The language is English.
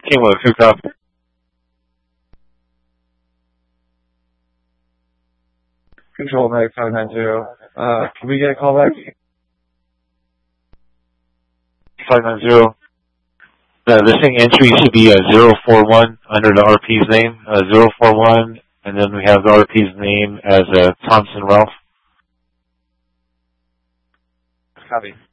Kingwood, who copy? Control Mag 590. Can we get a call back? 590. The listing entry should be 041 under the RP's name. 041, and then we have the RP's name as Thompson Ralph. Copy.